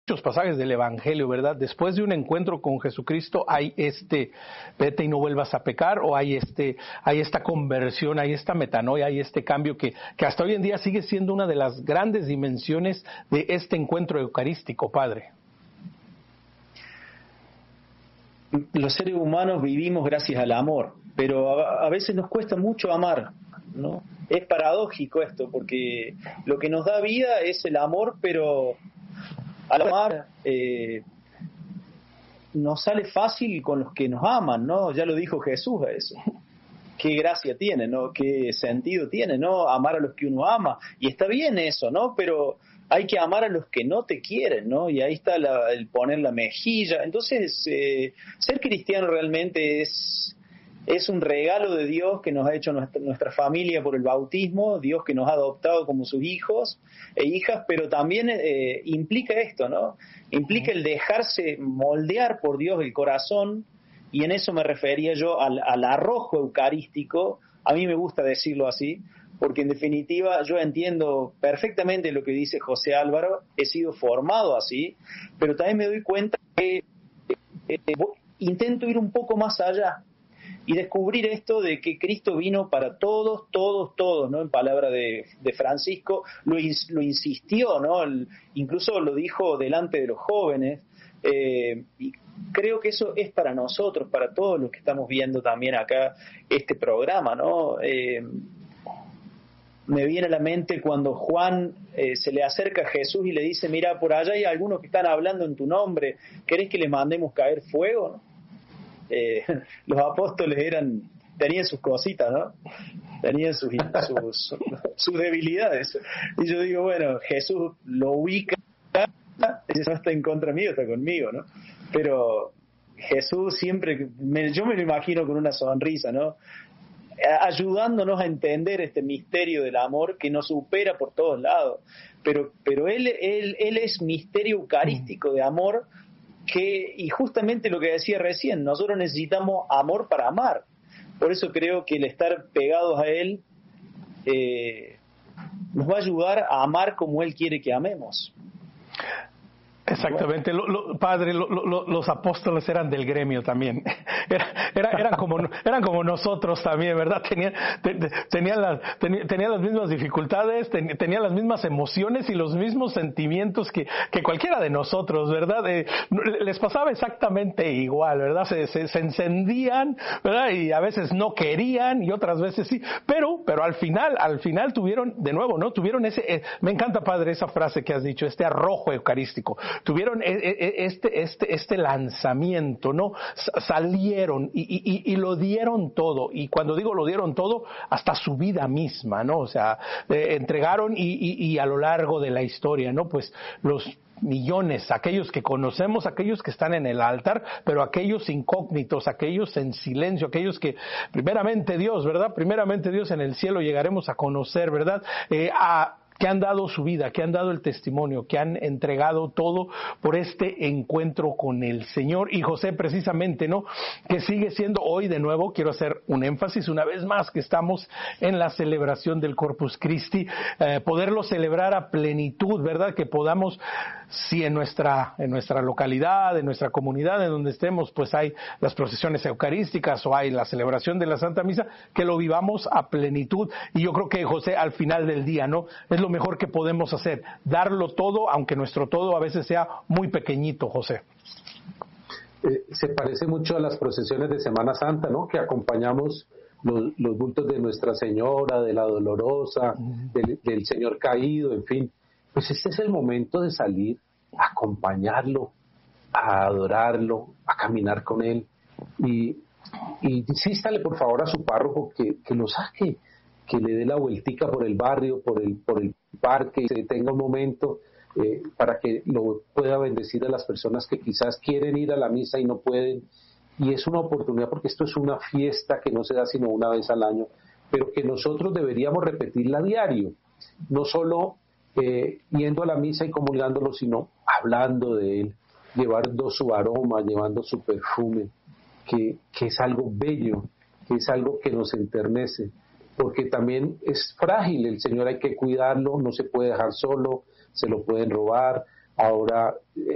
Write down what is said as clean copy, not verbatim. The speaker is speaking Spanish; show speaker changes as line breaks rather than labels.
muchos pasajes del Evangelio, ¿verdad? Después de un encuentro con Jesucristo hay vete y no vuelvas a pecar, o hay esta conversión, hay esta metanoia, hay este cambio que hasta hoy en día sigue siendo una de las grandes dimensiones de este encuentro eucarístico, Padre.
Los seres humanos vivimos gracias al amor, pero a veces nos cuesta mucho amar, ¿no? Es paradójico esto, porque lo que nos da vida es el amor, pero al amar nos sale fácil con los que nos aman, ¿no? Ya lo dijo Jesús a eso. Qué gracia tiene, ¿no? Qué sentido tiene, ¿no? Amar a los que uno ama. Y está bien eso, ¿no? Pero hay que amar a los que no te quieren, ¿no? Y ahí está el poner la mejilla. Entonces, ser cristiano realmente es un regalo de Dios que nos ha hecho nuestra familia por el bautismo, Dios que nos ha adoptado como sus hijos e hijas, pero también implica esto, ¿no? Implica el dejarse moldear por Dios el corazón, y en eso me refería yo al arrojo eucarístico. A mí me gusta decirlo así, porque en definitiva yo entiendo perfectamente lo que dice José Álvaro, he sido formado así, pero también me doy cuenta que intento ir un poco más allá y descubrir esto de que Cristo vino para todos, ¿no? En palabra de Francisco, lo insistió, ¿no? Incluso lo dijo delante de los jóvenes, y creo que eso es para nosotros, para todos los que estamos viendo también acá este programa, ¿no? Me viene a la mente cuando Juan se le acerca a Jesús y le dice, mira, por allá hay algunos que están hablando en tu nombre, ¿querés que les mandemos caer fuego, no? Los apóstoles tenían sus cositas, ¿no? Tenían sus debilidades. Y yo digo, bueno, Jesús lo ubica, no está en contra mío, está conmigo, ¿no? Pero Jesús siempre, yo me lo imagino con una sonrisa, ¿no? Ayudándonos a entender este misterio del amor que nos supera por todos lados. Pero él es misterio eucarístico de amor, y justamente lo que decía recién, nosotros necesitamos amor para amar. Por eso creo que el estar pegados a Él nos va a ayudar a amar como Él quiere que amemos.
Exactamente, Padre, los apóstoles eran del gremio también, eran como nosotros también, ¿verdad? Tenían las mismas dificultades, tenían las mismas emociones y los mismos sentimientos que cualquiera de nosotros, ¿verdad? Les pasaba exactamente igual, ¿verdad? Se encendían, ¿verdad? Y a veces no querían y otras veces sí, pero al final tuvieron, de nuevo, ¿no? Tuvieron me encanta, Padre, esa frase que has dicho, este arrojo eucarístico. Tuvieron este lanzamiento, ¿no? Salieron y lo dieron todo. Y cuando digo lo dieron todo, hasta su vida misma, ¿no? O sea, entregaron y a lo largo de la historia, ¿no? Pues los millones, aquellos que conocemos, aquellos que están en el altar, pero aquellos incógnitos, aquellos en silencio, aquellos que primeramente Dios, ¿verdad? Primeramente Dios en el cielo llegaremos a conocer, ¿verdad? Que han dado su vida, que han dado el testimonio, que han entregado todo por este encuentro con el Señor. Y José, precisamente, ¿no? Que sigue siendo hoy, de nuevo, quiero hacer un énfasis una vez más, que estamos en la celebración del Corpus Christi, poderlo celebrar a plenitud, ¿verdad? Que podamos, si en nuestra localidad, en nuestra comunidad, en donde estemos, pues hay las procesiones eucarísticas o hay la celebración de la Santa Misa, que lo vivamos a plenitud. Y yo creo que, José, al final del día, ¿no? Es lo mejor que podemos hacer, darlo todo, aunque nuestro todo a veces sea muy pequeñito, José.
Se parece mucho a las procesiones de Semana Santa, ¿no? Que acompañamos los bultos de Nuestra Señora, de la Dolorosa, del Señor Caído, en fin. Pues este es el momento de salir a acompañarlo, a adorarlo, a caminar con Él. Y insístale, por favor, a su párroco que lo saque, que le dé la vueltica por el barrio, por el parque, que tenga un momento para que lo pueda bendecir a las personas que quizás quieren ir a la misa y no pueden. Y es una oportunidad, porque esto es una fiesta que no se da sino una vez al año, pero que nosotros deberíamos repetirla a diario, no solo yendo a la misa y comulgándolo, sino hablando de Él, llevando su aroma, llevando su perfume, que es algo bello, que es algo que nos enternece, porque también es frágil, el Señor hay que cuidarlo, no se puede dejar solo, se lo pueden robar. Ahora